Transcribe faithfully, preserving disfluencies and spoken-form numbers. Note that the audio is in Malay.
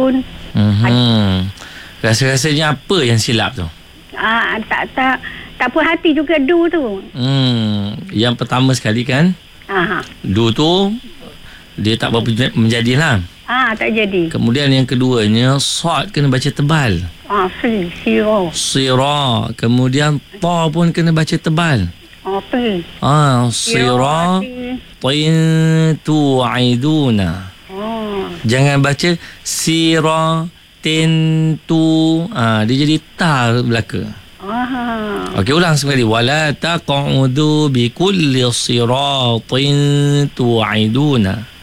pun. Hmm. Rasa-rasanya apa yang silap tu? Ah, tak tak tak puas hati juga du tu. Hmm. Yang pertama sekali kan, Ah, du tu dia tak berapa menjadilah. ah tak jadi. Kemudian yang keduanya, sad kena baca tebal. Ah, si siro. Sira. Kemudian ta pun kena baca tebal. Ah, pi. Ah, sira tin tu'iduna. Oh. Jangan baca sira tin tu. Ah, dia jadi ta belaka. Ah. Okey, ulang sekali. Wala taq'udu bi kulli siratin tu'iduna.